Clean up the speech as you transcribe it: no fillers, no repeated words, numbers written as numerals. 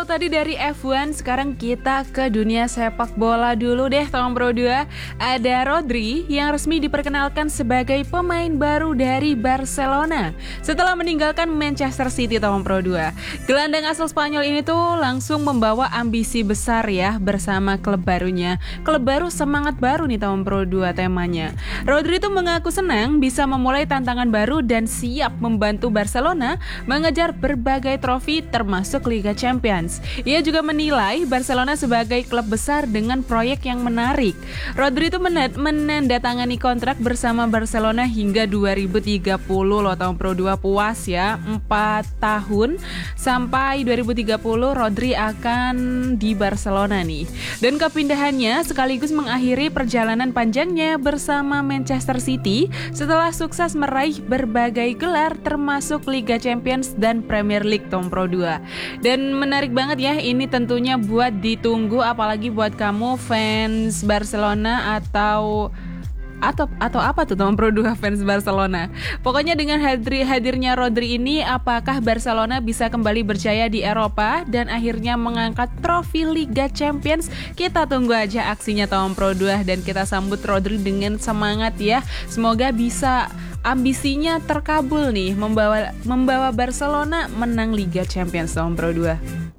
tadi dari F1, sekarang kita ke dunia sepak bola dulu deh Tom Bro 2. Ada Rodri yang resmi diperkenalkan sebagai pemain baru dari Barcelona setelah meninggalkan Manchester City Tom Bro 2. Gelandang asal Spanyol ini tuh langsung membawa ambisi besar ya bersama klub barunya. Klub baru, semangat baru nih Tom Bro 2 temanya. Rodri tuh mengaku senang bisa memulai tantangan baru dan siap membantu Barcelona mengejar berbagai trofi termasuk Liga Champions. Ia juga menilai Barcelona sebagai klub besar dengan proyek yang menarik. Rodri itu menandatangani kontrak bersama Barcelona hingga 2030 loh Tom Pro 2, puas ya, 4 tahun sampai 2030 Rodri akan di Barcelona nih. Dan kepindahannya sekaligus mengakhiri perjalanan panjangnya bersama Manchester City setelah sukses meraih berbagai gelar termasuk Liga Champions dan Premier League Tom Pro 2. Dan menarik banget ya, ini tentunya buat ditunggu apalagi buat kamu fans Barcelona atau apa tuh Tom Pro 2 fans Barcelona. Pokoknya dengan hadirnya Rodri ini, apakah Barcelona bisa kembali berjaya di Eropa dan akhirnya mengangkat trofi Liga Champions? Kita tunggu aja aksinya Tom Pro 2 dan kita sambut Rodri dengan semangat ya. Semoga bisa ambisinya terkabul nih, membawa Barcelona menang Liga Champions Tom Pro 2.